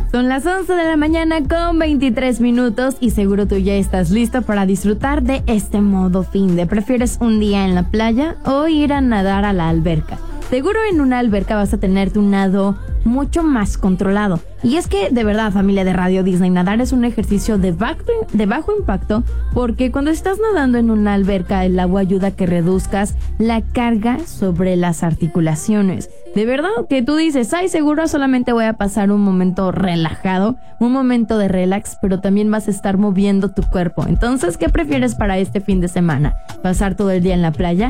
Son las 11 de la mañana con 23 minutos y seguro tú ya estás listo para disfrutar de este modo finde. ¿Prefieres un día en la playa o ir a nadar a la alberca? Seguro en una alberca vas a tener tu nado mucho más controlado. Y es que, de verdad, familia de Radio Disney, nadar es un ejercicio de bajo impacto porque cuando estás nadando en una alberca, el agua ayuda a que reduzcas la carga sobre las articulaciones. De verdad que tú dices, ay, seguro solamente voy a pasar un momento relajado, un momento de relax, pero también vas a estar moviendo tu cuerpo. Entonces, ¿qué prefieres para este fin de semana? ¿Pasar todo el día en la playa